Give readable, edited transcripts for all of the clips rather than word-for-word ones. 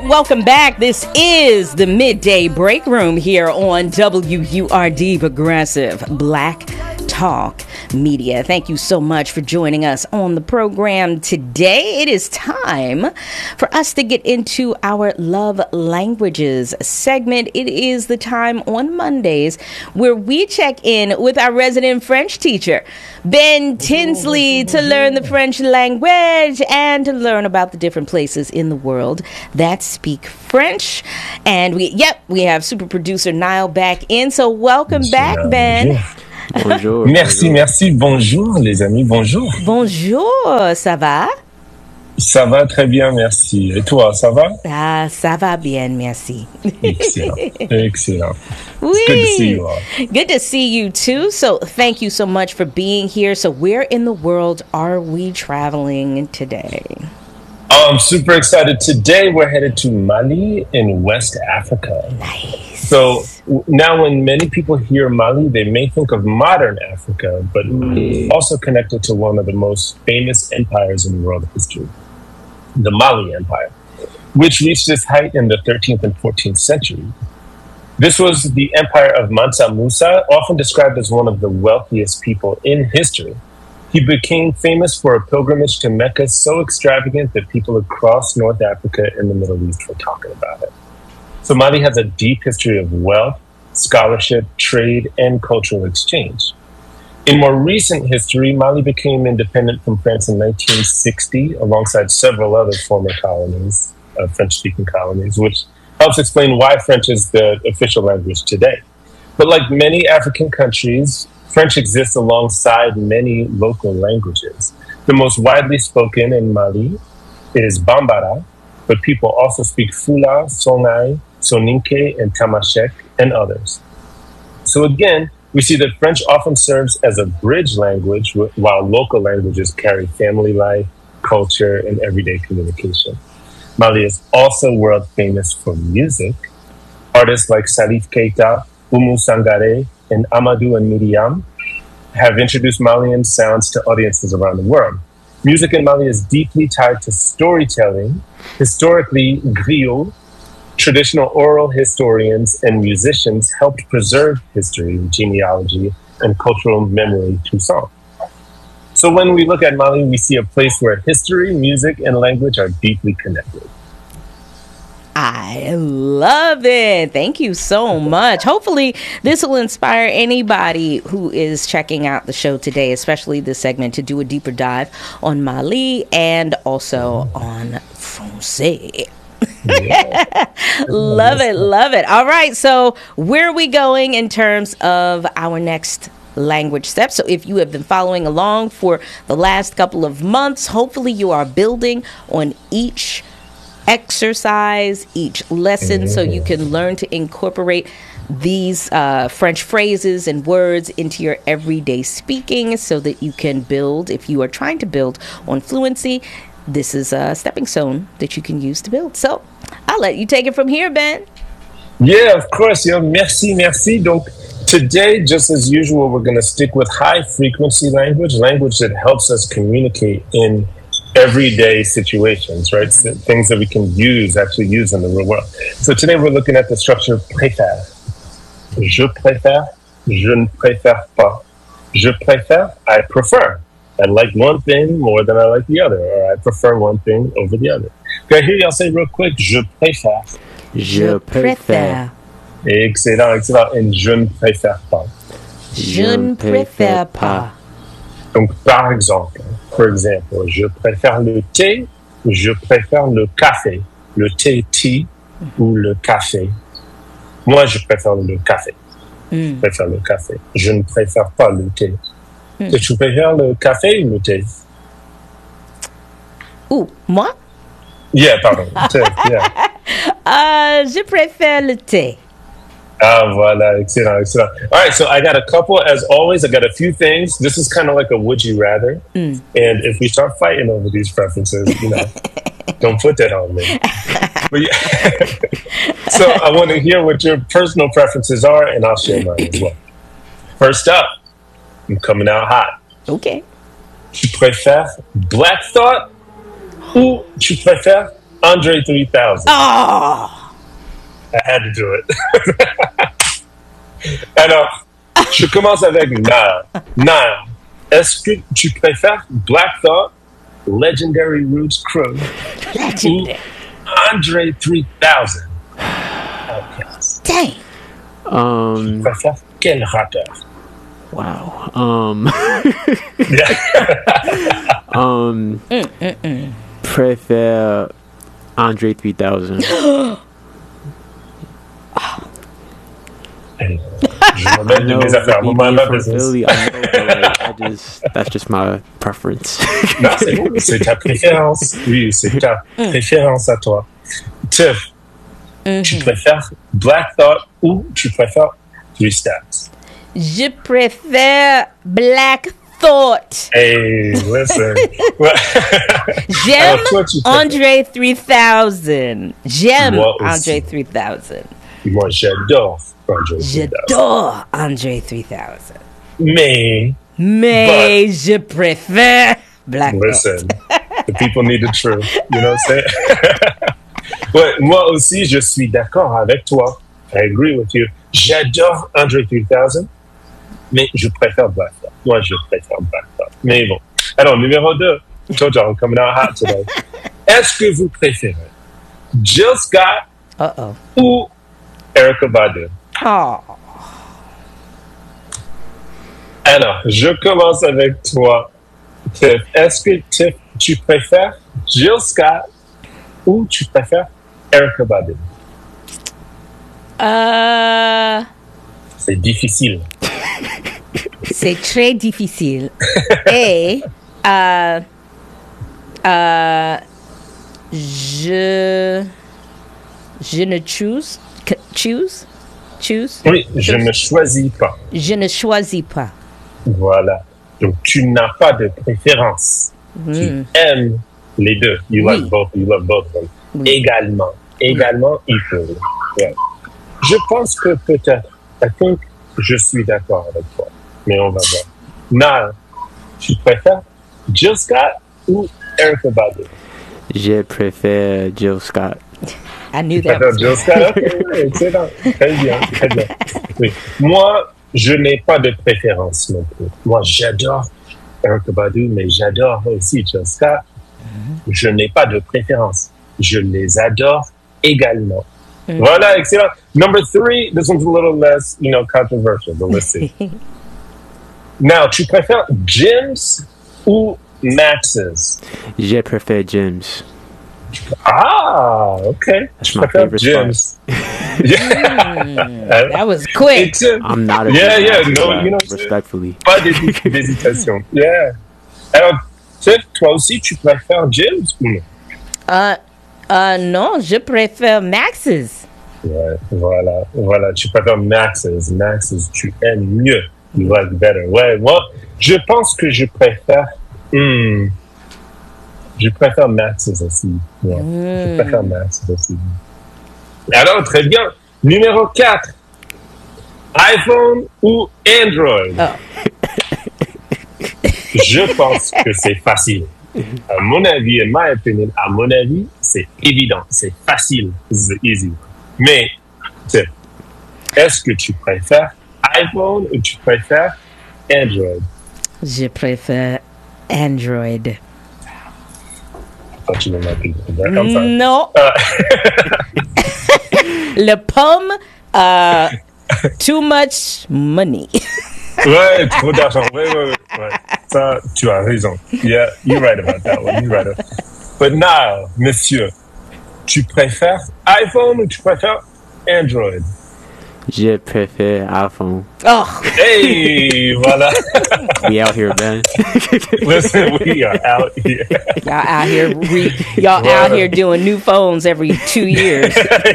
welcome back. This is the Midday Break Room here on WURD Progressive Black Talk Media. Thank you so much for joining us on the program today. It is time for us to get into our Love Languages segment. It is the time on Mondays where we check in with our resident French teacher, Ben Tinsley, to learn the French language and to learn about the different places in the world that speak French. And we have super producer Niall back in. So welcome back, Ben. Bonjour. Merci. Bonjour, les amis. Bonjour. Bonjour. Ça va? Ça va très bien, merci. Et toi, ça va? Ah, ça va bien, merci. Excellent. Oui. It's good to see you all. Good to see you too. So thank you so much for being here. So where in the world are we traveling today? I'm super excited. Today we're headed to Mali in West Africa. Nice. So now when many people hear Mali, they may think of modern Africa, but also connected to one of the most famous empires in world history, the Mali Empire, which reached its height in the 13th and 14th century. This was the empire of Mansa Musa, often described as one of the wealthiest people in history. He became famous for a pilgrimage to Mecca so extravagant that people across North Africa and the Middle East were talking about it. So Mali has a deep history of wealth, scholarship, trade, and cultural exchange. In more recent history, Mali became independent from France in 1960 alongside several other former colonies, French-speaking colonies, which helps explain why French is the official language today. But like many African countries, French exists alongside many local languages. The most widely spoken in Mali is Bambara, but people also speak Fula, Songhai, Soninke, and Tamashek, and others. So again, we see that French often serves as a bridge language while local languages carry family life, culture, and everyday communication. Mali is also world famous for music. Artists like Salif Keita, Oumou Sangare, and Amadou and Miriam have introduced Malian sounds to audiences around the world. Music in Mali is deeply tied to storytelling. Historically, griot, traditional oral historians and musicians helped preserve history, genealogy, and cultural memory through song. So when we look at Mali, we see a place where history, music, and language are deeply connected. I love it. Thank you so much. Hopefully this will inspire anybody who is checking out the show today, especially this segment, to do a deeper dive on Mali and also on Francais. Yeah. Love it. All right. So where are we going in terms of our next language step? So if you have been following along for the last couple of months, hopefully you are building on each exercise, each lesson, so you can learn to incorporate these French phrases and words into your everyday speaking so that you can build. If you are trying to build on fluency, this is a stepping stone that you can use to build. So I'll let you take it from here, Ben. Yeah, of course. Merci. Donc, today, just as usual, we're going to stick with high frequency language that helps us communicate in everyday situations, right? So things that we can actually use in the real world. So today we're looking at the structure préfère. Je préfère, je ne préfère pas. Je préfère, I prefer. I like one thing more than I like the other, or I prefer one thing over the other. Okay, here y'all say real quick, je préfère. Je préfère. Excellent. And je ne préfère pas. Je ne préfère pas. Donc, par exemple, je préfère le thé, je préfère le café. Le thé, tea, ou le café. Moi, je préfère le café. Je préfère le café. Je ne préfère pas le thé. Tu préfères le café ou le thé? Moi? Yeah, pardon. Thé, yeah. Je préfère le thé. Ah, voilà, excellent. All right, so I got a couple, as always, I got a few things. This is kind of like a would you rather. And if we start fighting over these preferences, don't put that on me. But yeah. So I want to hear what your personal preferences are, and I'll share mine as well. First up, I'm coming out hot. Okay. Tu préfères Black Thought ou tu préfères Andre 3000. Oh! I had to do it. Alors, je commence avec Nile. Nile, est-ce que tu préfères Black Thought, Legendary Roots Crew, Legendary. ou Andre 3000? Outkast. Dang. Tu préfères quel rappeur? Wow. Préfère Andre 3000. Je me mets des affaires. BB Moi, ma from business. Philly, I know, but like, that's just my preference. Non, c'est bon. C'est ta préférence. Oui, c'est ta préférence à toi. Tiff, tu préfères Black Thought ou tu préfères Three Stacks? Je préfère Black Thought. Hey, listen. J'aime Alors, toi, tu préfères- Andre 3000. J'aime Moi aussi. Andre 3000. Moi, j'adore Andre 3000. J'adore Andre 3000. Mais, Mais je préfère Black Thought. listen, the people need the truth. You know what I'm saying? Ouais, moi aussi, je suis d'accord avec toi. I agree with you. J'adore Andre 3000, mais je préfère Black Thought. Moi, je préfère Black Thought. Mais bon. Alors, numéro 2. Told you I'm coming out hot today. Est-ce que vous préférez Jill Scott Uh-oh. ou Erykah Badu? Oh. Alors, je commence avec toi, Tiff. Est-ce que Tiff, tu préfères Jill Scott ou tu préfères Erykah Badu? C'est difficile. C'est très difficile. Et je ne choose. Oui, je ne choisis pas. Je ne choisis pas. Voilà. Donc, tu n'as pas de préférence. Tu aimes les deux. You Oui. like both. You love both of them. Oui. Également. Equally. Ouais. Je pense que peut-être, I think, je suis d'accord avec toi. Mais on va voir. Nile, tu préfères Jill Scott ou Erykah Badu? Je préfère Jill Scott. I knew Tu that. préfères Jill Scott? Ok, oui, excellent. Très bien, très bien. Oui. Moi, je n'ai pas de préférence non plus. Moi, j'adore Erykah Badu, mais j'adore aussi Jill Scott. Je n'ai pas de préférence. Je les adore également. Voilà, excellent. Number 3, this one's a little less, controversial, but let's see. Now, tu préfères Jim's ou Max's? Je préfère Jim's. Ah, okay. That's Tu my préfères favorite Jim's. Yeah. That was quick. I'm not a Yeah, Jim yeah, fan, no, so you know, respectfully. pas d'hésitation. Yeah. Alors, Tiff, toi aussi, tu préfères Jim's ou non? Non, je préfère Max's. Ouais, voilà. Tu préfères Max's. Max's, tu aimes mieux. You like better. Ouais, moi, je pense que je préfère... Je préfère Max's aussi. Ouais. Je préfère Max's aussi. Alors, très bien. Numéro 4. iPhone ou Android? Je pense que c'est facile. À mon avis, in my opinion, c'est évident. C'est facile. C'est easy. Mais, est-ce que tu préfères iPhone ou tu préfères Android? Je préfère Android. Oh, tu m'as dit. I'm sorry. Non. Le pomme, too much money. Ouais, trop d'argent. Ouais. Ça, tu as raison. Yeah, you're right about that one. You're right. But now, monsieur, tu préfères iPhone ou tu préfères Android? Je préfère iPhone. Oh, Hey, voilà. We out here, man. Listen, we are out here. y'all out here doing new phones every 2 years.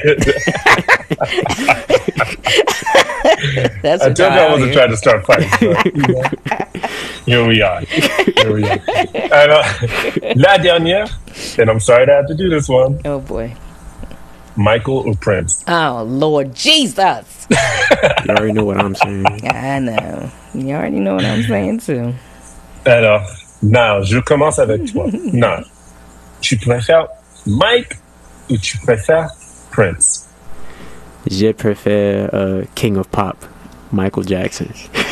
That's I what told you I y'all wasn't out trying to start fighting. Here we are. Alors, la dernière, and I'm sorry to have to do this one, here. Oh boy. Michael or Prince? Oh Lord Jesus. You already know what I'm saying. I know. You already know what I'm saying too. Alors, non, je commence avec toi. Non. Tu préfères Mike ou tu préfères Prince? Je préfère King of Pop, Michael Jackson.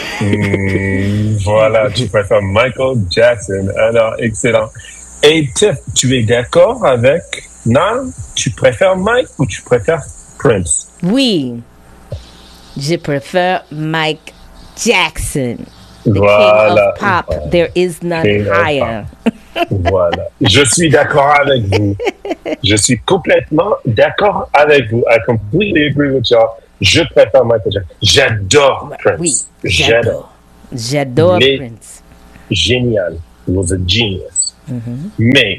Voilà, tu préfères Michael Jackson. Alors, excellent. Et Tiff, tu es d'accord avec Nile? Tu préfères Mike ou tu préfères Prince? Oui, je préfère Mike Jackson. The Voilà. King of Pop. There is none King of higher. Voilà. Je suis d'accord avec vous. Je suis complètement d'accord avec vous. I completely agree with y'all. Je préfère Michael Jackson. J'adore Prince. Oui, j'adore Mais Prince. Génial. He was a genius. Mais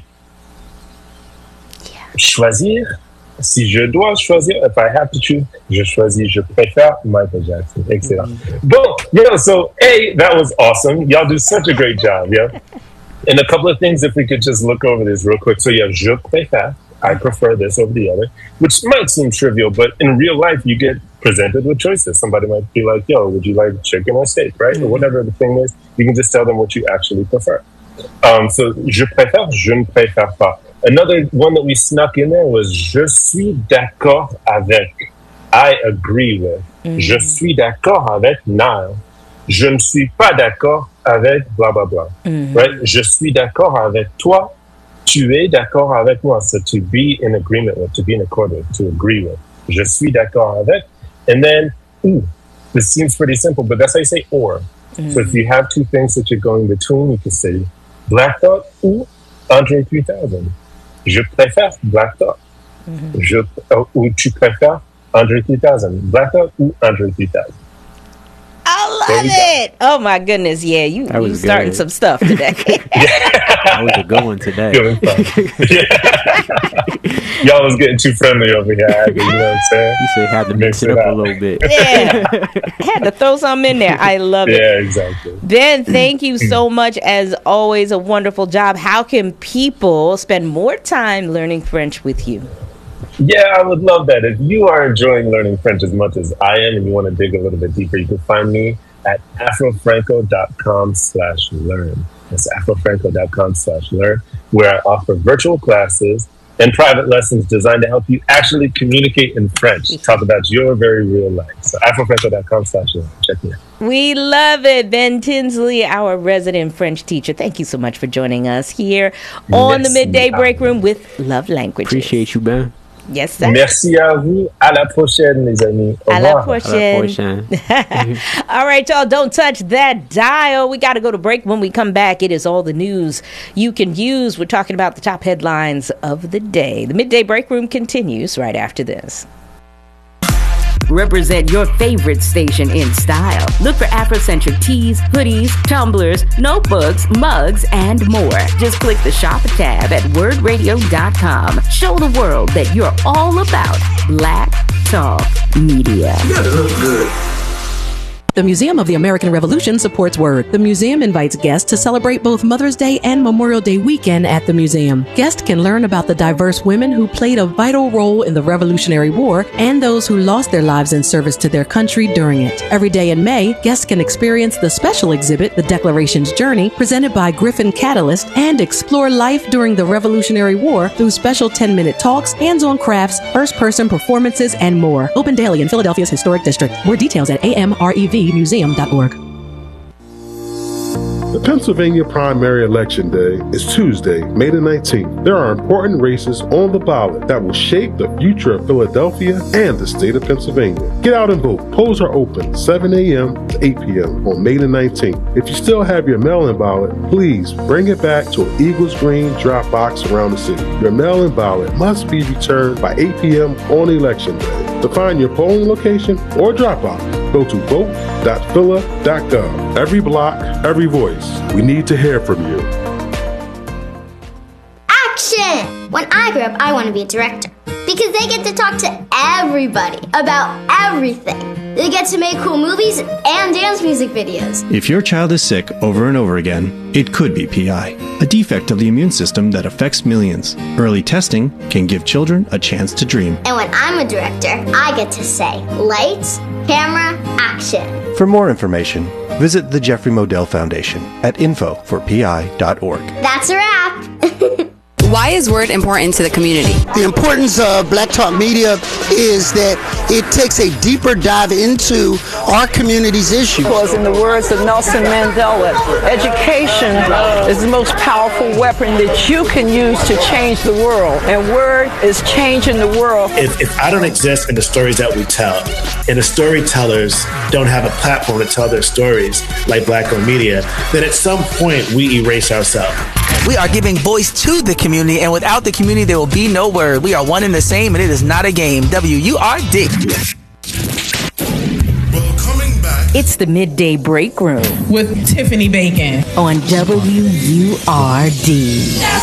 choisir, si je dois choisir, if I have to choose, je préfère Michael Jackson. Excellent. Bon, yeah, so A, that was awesome. Y'all do such a great job, yeah? And a couple of things, if we could just look over this real quick. So yeah, je préfère. I prefer this over the other, which might seem trivial, but in real life, you get presented with choices. Somebody might be like, yo, would you like chicken or steak, right? Or whatever the thing is, you can just tell them what you actually prefer. So, je préfère, je ne préfère pas. Another one that we snuck in there was je suis d'accord avec. I agree with. Je suis d'accord avec Nile. Je ne suis pas d'accord avec blah, blah, blah. Right? Je suis d'accord avec toi. Tu es d'accord avec moi. So to be in agreement with, to be in accord with, to agree with. Je suis d'accord avec. And then, this seems pretty simple, but that's how you say or. So if you have two things that you're going between, you can say Black Thought ou Andre 3000. Je préfère Black Thought. Ou tu préfères Andre 3000. Black Thought ou Andre 3000. I love it. Oh my goodness. Yeah, you starting good. some stuff today. That was a good one today. Y'all was getting too friendly over here. You know what I'm saying? You said had to mix it up a little bit. Yeah. Had to throw something in there. I love it. Yeah, exactly. Ben, thank you so much. As always, a wonderful job. How can people spend more time learning French with you? Yeah, I would love that. If you are enjoying learning French as much as I am and you want to dig a little bit deeper, you can find me at afrofranco.com/learn. That's afrofranco.com/learn, where I offer virtual classes and private lessons designed to help you actually communicate in French. Talk about your very real life. So afrofranco.com/learn. Check me out. We love it. Ben Tinsley, our resident French teacher. Thank you so much for joining us here on the Midday Break Room with Love Languages. Appreciate you, Ben. Yes, sir. Merci à vous. À la prochaine, les amis. Au À la revoir. prochaine. All right, y'all, don't touch that dial. We got to go to break. When we come back, it is all the news you can use. We're talking about the top headlines of the day. The Midday Break Room continues right after this. Represent your favorite station in style. Look for Afrocentric tees, hoodies, tumblers, notebooks, mugs, and more. Just click the shop tab at wordradio.com. Show the world that you're all about Black Talk Media. You gotta look good. The Museum of the American Revolution supports Word. The museum invites guests to celebrate both Mother's Day and Memorial Day weekend at the museum. Guests can learn about the diverse women who played a vital role in the Revolutionary War and those who lost their lives in service to their country during it. Every day in May, guests can experience the special exhibit, The Declaration's Journey, presented by Griffin Catalyst, and explore life during the Revolutionary War through special 10-minute talks, hands-on crafts, first-person performances, and more. Open daily in Philadelphia's Historic District. More details at amrevmuseum.org. The Pennsylvania primary election day is Tuesday, May the 19th. There are important races on the ballot that will shape the future of Philadelphia and the state of Pennsylvania. Get out and vote. Polls are open 7 a.m. to 8 p.m. on May the 19th. If you still have your mail-in ballot, please bring it back to an Eagles Green drop box around the city. Your mail-in ballot must be returned by 8 p.m. on election day. To find your polling location or drop box, go to vote.phila.gov. Every block, every voice. We need to hear from you. Action! When I grow up, I want to be a director because they get to talk to everybody about everything. They get to make cool movies and dance music videos. If your child is sick over and over again, it could be PI, a defect of the immune system that affects millions. Early testing can give children a chance to dream. And when I'm a director, I get to say, lights, camera, action. For more information, visit the Jeffrey Modell Foundation at info4pi.org. That's a wrap. Why is Word important to the community? The importance of Black Talk Media is that it takes a deeper dive into our community's issues. Because in the words of Nelson Mandela, education is the most powerful weapon that you can use to change the world. And Word is changing the world. If I don't exist in the stories that we tell, and the storytellers don't have a platform to tell their stories like Black-owned media, then at some point we erase ourselves. We are giving voice to the community, and without the community, there will be no Word. We are one and the same, and it is not a game. WURD. It's the Midday Break Room with Tiffany Bacon on WURD.